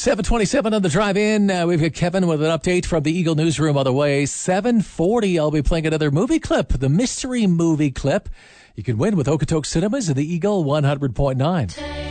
7:27 on the drive-in. We've got Kevin with an update from the Eagle Newsroom on the way. 7:40, I'll be playing another movie clip, the mystery movie clip. You can win with Okotoks Cinemas and the Eagle 100.9.